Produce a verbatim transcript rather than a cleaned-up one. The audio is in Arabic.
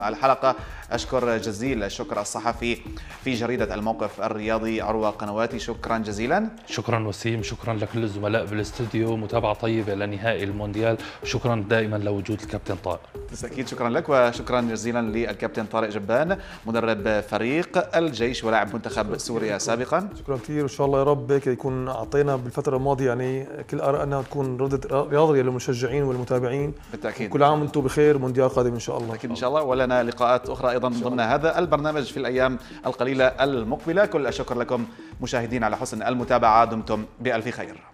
الحلقة. أشكر جزيل الشكر الصحفي في جريدة الموقف الرياضي عروة قنواتي، شكرا جزيلا. شكرا وسيم، شكرا لكل الزملاء بالاستوديو، متابعة طيبة لنهائي المونديال، شكرا دائما لوجود الكابتن طارق. بالتأكيد شكرا لك، وشكرا جزيلا للكابتن طارق جبان مدرب فريق الجيش ولاعب منتخب سوريا سابقا. شكرا كثير، وان شاء الله يا رب هيك يكون اعطينا بالفتره الماضيه يعني كل ارائنا تكون ردة رياضيه للمشجعين والمتابعين. بالتأكيد. كل عام وانتم بخير، مونديال قادم ان شاء الله. أكيد ان شاء الله، ولنا لقاءات اخرى ايضا ضمن هذا البرنامج في الايام القليله المقبله. كل الشكر لكم مشاهدين على حسن المتابعه، دمتم بألف خير.